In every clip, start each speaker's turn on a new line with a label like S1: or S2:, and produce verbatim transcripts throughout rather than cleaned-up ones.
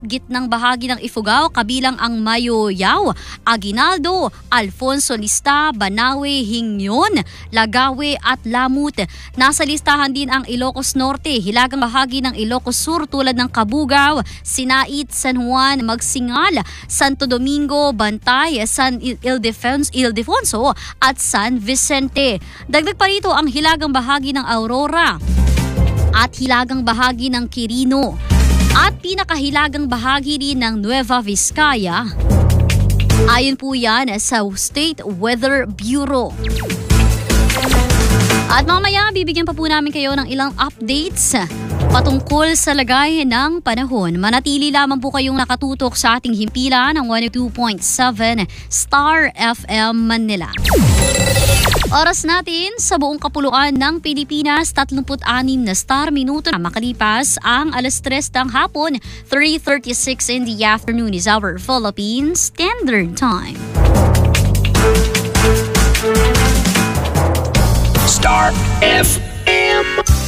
S1: Gitnang bahagi ng Ifugao kabilang ang Mayoyaw, Aguinaldo, Alfonso Lista, Banawe, Hingyon, Lagawe at Lamut. Nasa listahan din ang Ilocos Norte, hilagang bahagi ng Ilocos Sur tulad ng Cabugao, Sinait, San Juan, Magsingal, Santo Domingo, Bantay, San Ildefonso, Ildefonso at San Vicente. Dagdag pa rito ang hilagang bahagi ng Aurora at hilagang bahagi ng Quirino. At pinakahilagang bahagi rin ng Nueva Vizcaya. Ayon po yan sa State Weather Bureau. At mamaya, bibigyan pa po namin kayo ng ilang updates patungkol sa lagay ng panahon. Manatili lamang po kayong nakatutok sa ating himpilan ng one oh two point seven Star F M Manila. Oras natin sa buong kapuluan ng Pilipinas, tatlumpu't anim na star minuto na makalipas ang alas tres ng hapon, three thirty-six in the afternoon is our Philippine Standard Time.
S2: Star F M.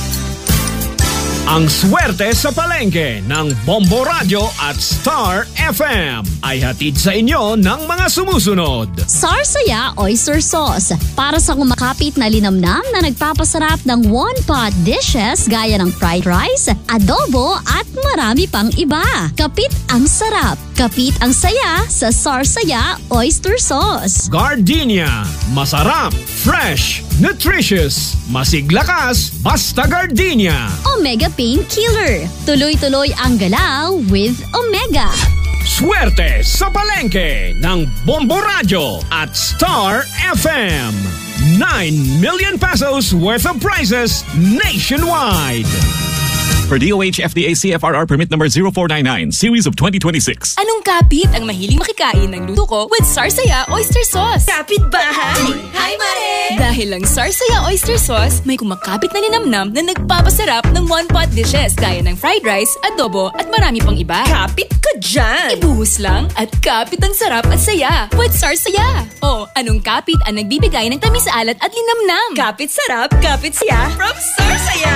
S2: Ang swerte sa palengke ng Bombo Radio at Star F M ay hatid sa inyo ng mga sumusunod.
S1: Sarsaya Oyster Sauce, para sa kumakapit na linamnam na nagpapasarap ng one-pot dishes gaya ng fried rice, adobo at marami pang iba. Kapit ang sarap, kapit ang saya sa Sarsaya Oyster Sauce.
S2: Gardenia, masarap, fresh, nutritious, masiglakas, basta Gardenia.
S1: Omega Pain Killer, tuloy-tuloy ang galaw with Omega.
S2: Swerte sa palengke ng Bombo Radio at Star F M. nine million pesos worth of prizes nationwide.
S3: For D O H F D A C F R R permit number zero four nine nine, series of twenty twenty-six.
S4: Anong kapit ang mahiling makikain ng luto ko with Sarsaya Oyster Sauce?
S5: Kapit bahay! Hi, Mare!
S4: Dahil lang Sarsaya Oyster Sauce, may kumakapit na linamnam na nagpapasarap ng one-pot dishes gaya ng fried rice, adobo at marami pang iba.
S5: Kapit ka dyan!
S4: Ibuhos lang at kapit ang sarap at saya with Sarsaya. O, anong kapit ang nagbibigay ng tamis alat at linamnam?
S5: Kapit sarap, kapit siya from Sarsaya!